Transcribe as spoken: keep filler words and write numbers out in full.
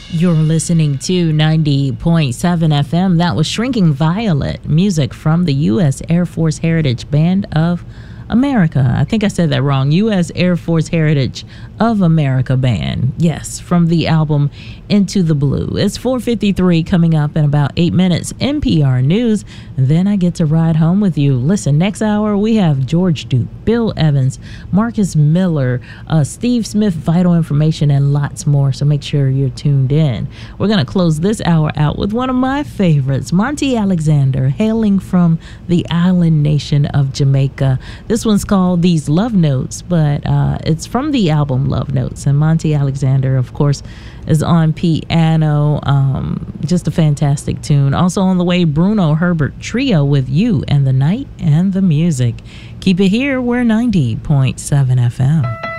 You're listening to ninety point seven F M. That was Shrinking Violet, music from the U S Air Force Heritage Band of America. I think I said that wrong. U S Air Force Heritage of America Band. Yes, from the album Into the Blue. It's four fifty-three, coming up in about eight minutes. N P R News. And then I get to ride home with you. Listen, next hour we have George Duke, Bill Evans, Marcus Miller, uh, Steve Smith, Vital Information, and lots more. So make sure you're tuned in. We're going to close this hour out with one of my favorites, Monty Alexander, hailing from the island nation of Jamaica. This one's called These Love Notes, but uh, it's from the album Love Notes. And Monty Alexander, of course, is on piano. Um, just a fantastic tune. Also on the way, Bruno Herbert Trio with You and the Night and the Music. Keep it here. We're ninety point seven F M.